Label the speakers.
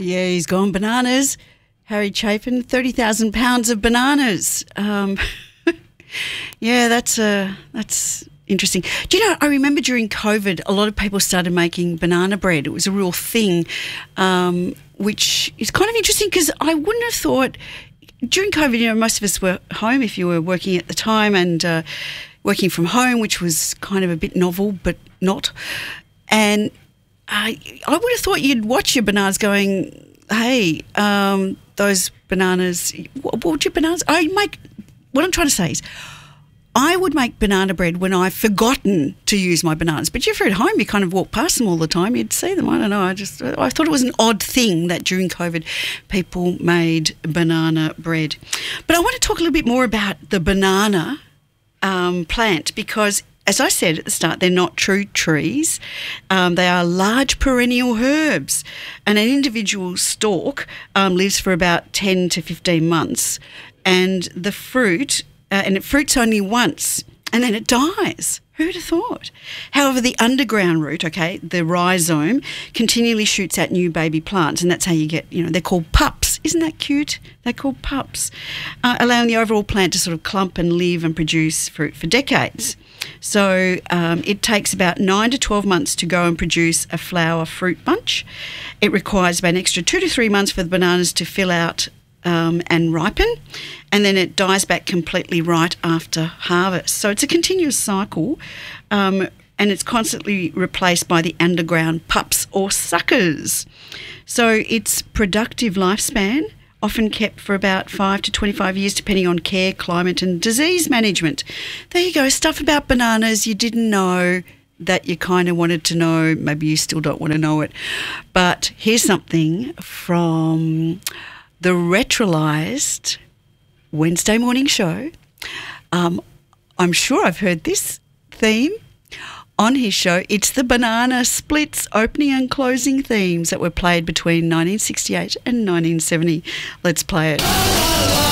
Speaker 1: Yeah, he's gone bananas. Harry Chapin, 30,000 pounds of bananas. Yeah, that's interesting. Do you know, I remember during COVID, a lot of people started making banana bread. It was a real thing, which is kind of interesting because I wouldn't have thought during COVID, you know, most of us were home if you were working at the time and working from home, which was kind of a bit novel, but not. And I would have thought you'd watch your bananas going, hey, those bananas, what would your bananas? What I'm trying to say is I would make banana bread when I've forgotten to use my bananas. But if you're at home, you kind of walk past them all the time, you'd see them. I don't know. I thought it was an odd thing that during COVID people made banana bread. But I want to talk a little bit more about the banana plant because, as I said at the start, they're not true trees. They are large perennial herbs, and an individual stalk lives for about 10 to 15 months, and the fruit, and it fruits only once, and then it dies. Who would have thought? However, the underground root, the rhizome, continually shoots out new baby plants, and that's how you get, they're called pups. Isn't that cute? They're called pups, allowing the overall plant to sort of clump and live and produce fruit for decades. So it takes about 9 to 12 months to go and produce a flower fruit bunch. It requires about an extra 2 to 3 months for the bananas to fill out and ripen, and then it dies back completely right after harvest. So it's a continuous cycle, and it's constantly replaced by the underground pups or suckers. So its productive lifespan often kept for about 5 to 25 years, depending on care, climate and disease management. There you go, stuff about bananas you didn't know that you kind of wanted to know. Maybe you still don't want to know it. But here's something from the Retrolised Wednesday morning show. I'm sure I've heard this theme on his show. It's the Banana Splits opening and closing themes that were played between 1968 and 1970. Let's play it.